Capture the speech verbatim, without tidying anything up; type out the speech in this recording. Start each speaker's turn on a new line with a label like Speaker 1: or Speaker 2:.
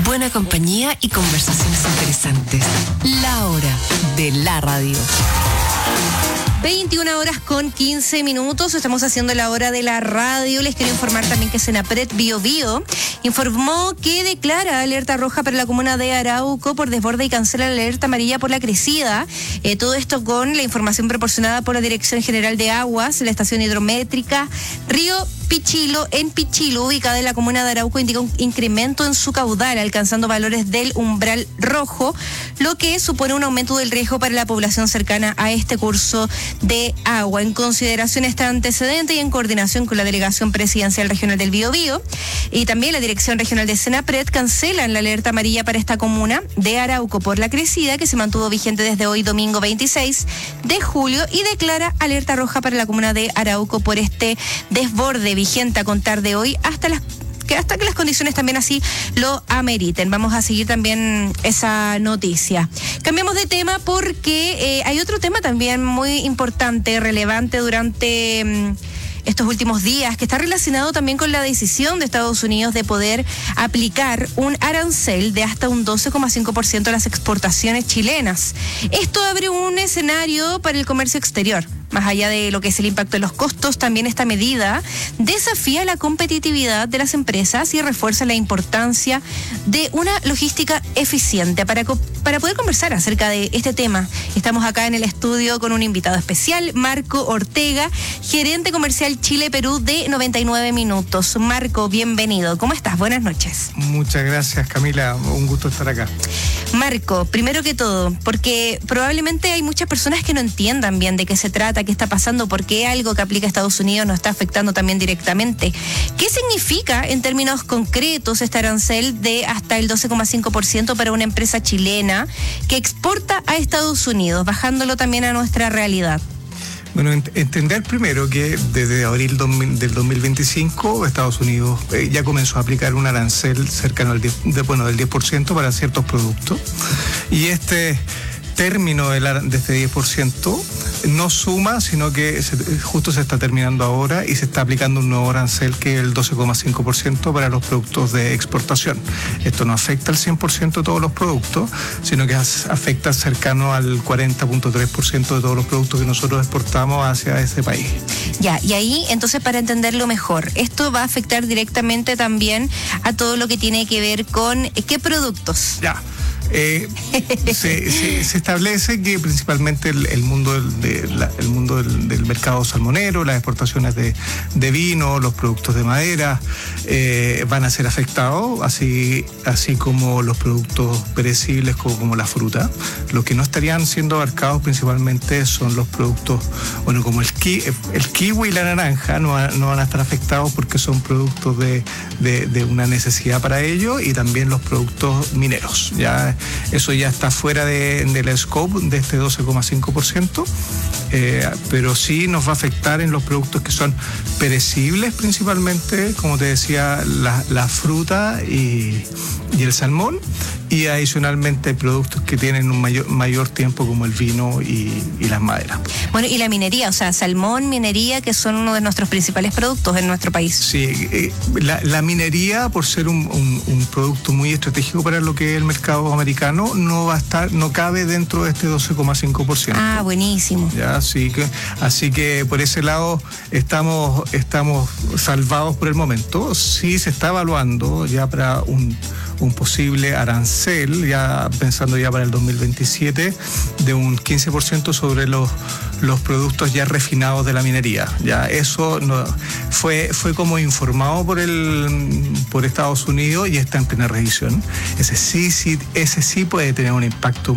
Speaker 1: buena compañía y conversaciones interesantes. La hora de la radio.
Speaker 2: veintiuna horas con quince minutos, estamos haciendo la hora de la radio. Les quiero informar también que Senapred Bio Bio informó que declara alerta roja para la comuna de Arauco por desborde y cancela la alerta amarilla por la crecida. Eh, todo esto con la información proporcionada por la Dirección General de Aguas, la estación hidrométrica Río Pichilo, en Pichilo, ubicada en la comuna de Arauco, indica un incremento en su caudal, alcanzando valores del umbral rojo, lo que supone un aumento del riesgo para la población cercana a este curso de agua. En consideración a este antecedente y en coordinación con la Delegación Presidencial Regional del Biobío y también la Dirección Regional de Senapred, cancelan la alerta amarilla para esta comuna de Arauco por la crecida, que se mantuvo vigente desde hoy domingo veintiséis de julio, y declara alerta roja para la comuna de Arauco por este desborde, vigente a contar de hoy hasta las que hasta que las condiciones también así lo ameriten. Vamos a seguir también esa noticia. Cambiamos de tema porque eh, hay otro tema también muy importante, relevante durante mm, estos últimos días, que está relacionado también con la decisión de Estados Unidos de poder aplicar un arancel de hasta un doce coma cinco por ciento a las exportaciones chilenas. Esto abre un escenario para el comercio exterior. Más allá de lo que es el impacto de los costos, también esta medida desafía la competitividad de las empresas y refuerza la importancia de una logística eficiente. Para, para poder conversar acerca de este tema, estamos acá en el estudio con un invitado especial, Marco Ortega, gerente comercial Chile-Perú de noventa y nueve minutos. Marco, bienvenido. ¿Cómo estás? Buenas noches.
Speaker 3: Muchas gracias, Camila. Un gusto estar acá.
Speaker 2: Marco, primero que todo, porque probablemente hay muchas personas que no entiendan bien de qué se trata, qué está pasando, por qué algo que aplica Estados Unidos nos está afectando también directamente. ¿Qué significa en términos concretos este arancel de hasta el doce coma cinco por ciento para una empresa chilena que exporta a Estados Unidos, bajándolo también a nuestra realidad?
Speaker 3: Bueno, ent- entender primero que desde abril del dos mil veinticinco Estados Unidos eh, ya comenzó a aplicar un arancel cercano al diez, de, bueno, del diez por ciento para ciertos productos, y este término de, la, de este diez por ciento no suma, sino que se, justo se está terminando ahora y se está aplicando un nuevo arancel que es el doce coma cinco por ciento para los productos de exportación. Esto no afecta al cien por ciento de todos los productos, sino que afecta cercano al cuarenta punto tres por ciento de todos los productos que nosotros exportamos hacia ese país.
Speaker 2: Ya, y ahí, entonces, para entenderlo mejor, esto va a afectar directamente también a todo lo que tiene que ver con qué productos.
Speaker 3: Ya. Eh, se, se, se establece que principalmente el, el mundo, del, de la, el mundo del, del mercado salmonero, las exportaciones de, de vino, los productos de madera eh, van a ser afectados, así, así como los productos perecibles como, como la fruta. Los que no estarían siendo abarcados principalmente son los productos, bueno, como el, ki, el kiwi y la naranja no, va, no van a estar afectados porque son productos de, de, de una necesidad para ello, y también los productos mineros. Ya eso ya está fuera de, del scope de este doce coma cinco por ciento, eh, pero sí nos va a afectar en los productos que son perecibles principalmente, como te decía, la, la fruta y, y el salmón, y adicionalmente productos que tienen un mayor, mayor tiempo como el vino y, y las maderas.
Speaker 2: Bueno, y la minería, o sea, salmón, minería, que son uno de nuestros principales productos en nuestro país.
Speaker 3: Sí, eh, la, la minería, por ser un, un, un producto muy estratégico para lo que es el mercado americano, no va a estar, no cabe dentro de este doce coma cinco por ciento.
Speaker 2: Ah, buenísimo.
Speaker 3: Ya, así que, así que por ese lado estamos, estamos salvados por el momento. Sí se está evaluando ya para un un posible arancel, ya pensando ya para el dos mil veintisiete, de un quince por ciento sobre los, los productos ya refinados de la minería. Ya eso no, fue, fue como informado por el por Estados Unidos y está en plena revisión. Ese sí, sí, ese sí puede tener un impacto